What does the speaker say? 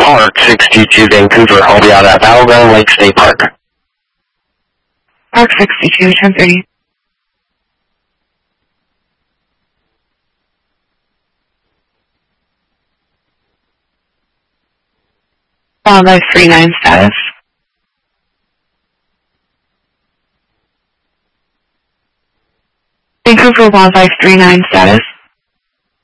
Park 62 Vancouver. I'll be out at Battleground Lake State Park. Park 62, 10:30. Wildlife 39 status. Vancouver Wildlife 39 status.